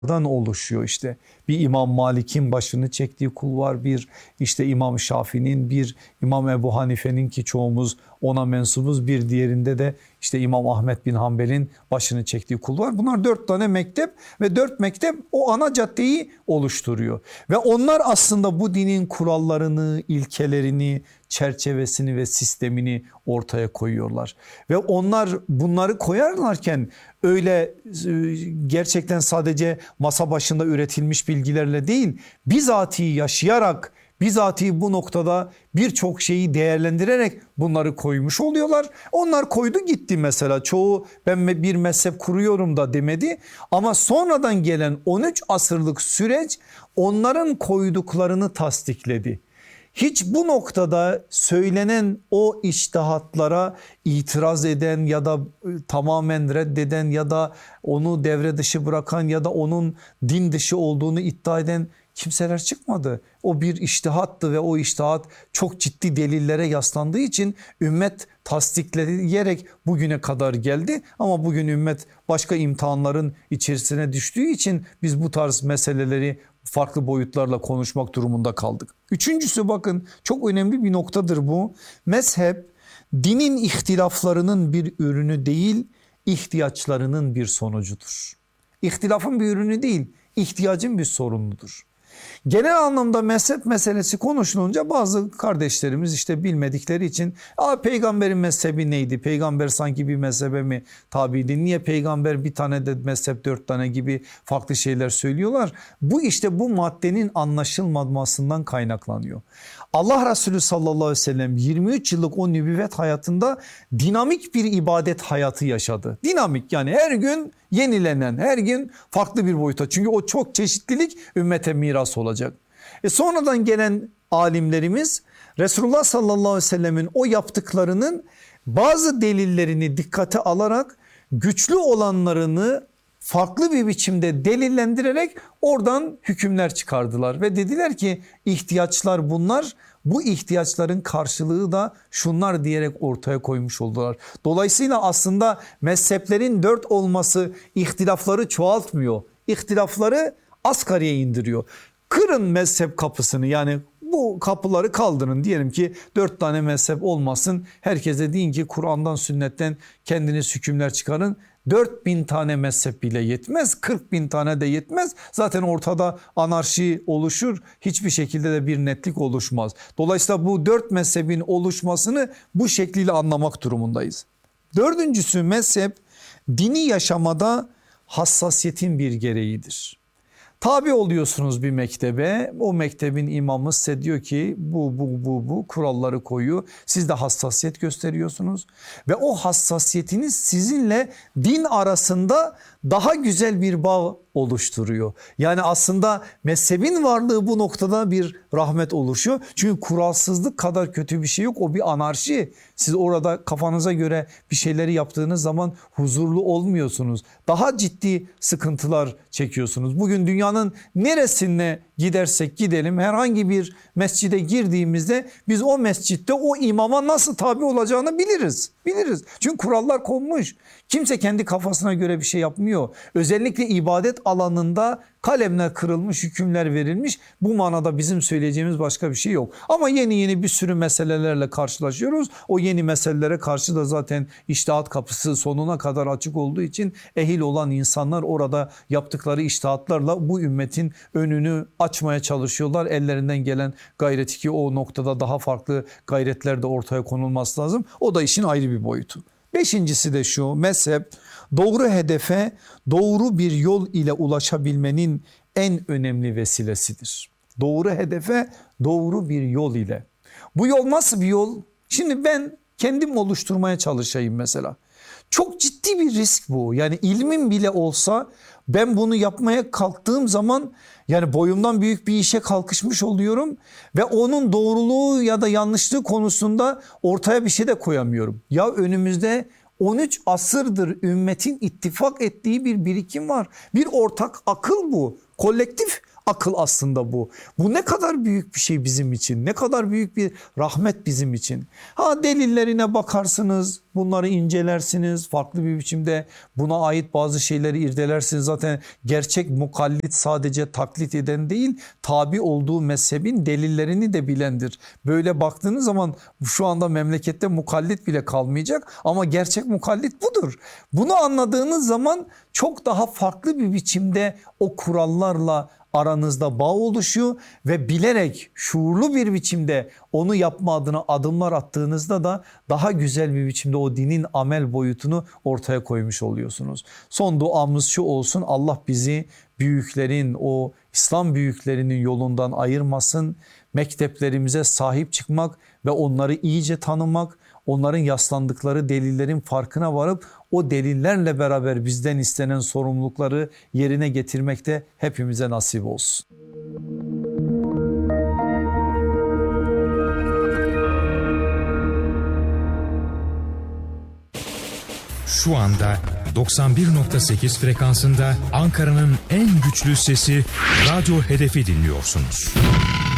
oluşuyor işte. Bir İmam Malik'in başını çektiği kul var, bir işte İmam Şafii'nin, bir İmam Ebu Hanife'nin ki çoğumuz ona mensubuz, bir diğerinde de işte İmam Ahmet bin Hanbel'in başını çektiği kul var. Bunlar 4 tane mektep ve 4 mektep o ana caddeyi oluşturuyor. Ve onlar aslında bu dinin kurallarını, ilkelerini, çerçevesini ve sistemini ortaya koyuyorlar. Ve onlar bunları koyarlarken öyle gerçekten sadece masa başında üretilmiş bilgilerle değil, bizatihi yaşayarak, bizatihi bu noktada birçok şeyi değerlendirerek bunları koymuş oluyorlar. Onlar koydu gitti mesela, çoğu ben bir mezhep kuruyorum da demedi ama sonradan gelen 13 asırlık süreç onların koyduklarını tasdikledi. Hiç bu noktada söylenen o içtihatlara itiraz eden ya da tamamen reddeden ya da onu devre dışı bırakan ya da onun din dışı olduğunu iddia eden kimseler çıkmadı. O bir içtihattı ve o içtihat çok ciddi delillere yaslandığı için ümmet tasdikleyerek bugüne kadar geldi. Ama bugün ümmet başka imtihanların içerisine düştüğü için biz bu tarz meseleleri farklı boyutlarla konuşmak durumunda kaldık. Üçüncüsü, bakın çok önemli bir noktadır bu. Mezhep dinin ihtilaflarının bir ürünü değil, ihtiyaçlarının bir sonucudur. İhtilafın bir ürünü değil, ihtiyacın bir sorunudur. Genel anlamda mezhep meselesi konuşulunca bazı kardeşlerimiz işte bilmedikleri için peygamberin mezhebi neydi? Peygamber sanki bir mezhebe mi tabiydi? Niye peygamber bir tane de mezhep 4 tane gibi farklı şeyler söylüyorlar? Bu işte bu maddenin anlaşılmamasından kaynaklanıyor. Allah Resulü sallallahu aleyhi ve sellem 23 yıllık o nübüvvet hayatında dinamik bir ibadet hayatı yaşadı. Dinamik, yani her gün yenilenen, her gün farklı bir boyuta. Çünkü o çok çeşitlilik ümmete miras olacak. Sonradan gelen alimlerimiz Resulullah sallallahu aleyhi ve sellemin o yaptıklarının bazı delillerini dikkate alarak güçlü olanlarını farklı bir biçimde delillendirerek oradan hükümler çıkardılar ve dediler ki ihtiyaçlar bunlar, bu ihtiyaçların karşılığı da şunlar diyerek ortaya koymuş oldular. Dolayısıyla aslında mezheplerin 4 olması ihtilafları çoğaltmıyor, ihtilafları asgariye indiriyor. Kırın mezhep kapısını, yani bu kapıları kaldırın, diyelim ki 4 tane mezhep olmasın, herkese deyin ki Kur'an'dan sünnetten kendiniz hükümler çıkarın. 4000 tane mezhep bile yetmez, 40.000 tane de yetmez. Zaten ortada anarşi oluşur, hiçbir şekilde de bir netlik oluşmaz. Dolayısıyla bu 4 mezhebin oluşmasını bu şekliyle anlamak durumundayız. Dördüncüsü, mezhep dini yaşamada hassasiyetin bir gereğidir. Tabi oluyorsunuz bir mektebe, o mektebin imamı size diyor ki bu kuralları koyuyor. Siz de hassasiyet gösteriyorsunuz ve o hassasiyetiniz sizinle din arasında daha güzel bir bağ oluşturuyor. Yani aslında mezhebin varlığı bu noktada bir rahmet oluşuyor. Çünkü kuralsızlık kadar kötü bir şey yok, o bir anarşi. Siz orada kafanıza göre bir şeyleri yaptığınız zaman huzurlu olmuyorsunuz. Daha ciddi sıkıntılar çekiyorsunuz. Bugün dünyanın neresine gidersek gidelim, herhangi bir mescide girdiğimizde biz o mescitte o imama nasıl tabi olacağını biliriz. Çünkü kurallar konmuş. Kimse kendi kafasına göre bir şey yapmıyor. Özellikle ibadet alanında kalemler kırılmış, hükümler verilmiş. Bu manada bizim söyleyeceğimiz başka bir şey yok. Ama yeni bir sürü meselelerle karşılaşıyoruz. O yeni meselelere karşı da zaten içtihat kapısı sonuna kadar açık olduğu için ehil olan insanlar orada yaptıkları içtihatlarla bu ümmetin önünü açmaya çalışıyorlar. Ellerinden gelen gayreti, ki o noktada daha farklı gayretler de ortaya konulması lazım. O da işin ayrı bir boyutu. Beşincisi de şu: mezhep doğru hedefe doğru bir yol ile ulaşabilmenin en önemli vesilesidir. Doğru hedefe doğru bir yol ile. Bu yol nasıl bir yol? Şimdi ben kendim oluşturmaya çalışayım mesela. Çok ciddi bir risk bu. Yani ilmim bile olsa ben bunu yapmaya kalktığım zaman yani boyumdan büyük bir işe kalkışmış oluyorum ve onun doğruluğu ya da yanlışlığı konusunda ortaya bir şey de koyamıyorum. Ya önümüzde 13 asırdır ümmetin ittifak ettiği bir birikim var. Bir ortak akıl bu. Kolektif Akıl aslında bu. Bu ne kadar büyük bir şey bizim için. Ne kadar büyük bir rahmet bizim için. Ha, delillerine bakarsınız, bunları incelersiniz. Farklı bir biçimde buna ait bazı şeyleri irdelersiniz. Zaten gerçek mukallit sadece taklit eden değil, tabi olduğu mezhebin delillerini de bilendir. Böyle baktığınız zaman şu anda memlekette mukallit bile kalmayacak ama gerçek mukallit budur. Bunu anladığınız zaman çok daha farklı bir biçimde o kurallarla aranızda bağ oluşuyor ve bilerek şuurlu bir biçimde onu yapma adına adımlar attığınızda da daha güzel bir biçimde o dinin amel boyutunu ortaya koymuş oluyorsunuz. Son duamız şu olsun: Allah bizi büyüklerin, o İslam büyüklerinin yolundan ayırmasın. Mekteplerimize sahip çıkmak ve onları iyice tanımak, onların yaslandıkları delillerin farkına varıp o delillerle beraber bizden istenen sorumlulukları yerine getirmekte hepimize nasip olsun. Şu anda 91.8 frekansında Ankara'nın en güçlü sesi Radyo Hedef'i dinliyorsunuz.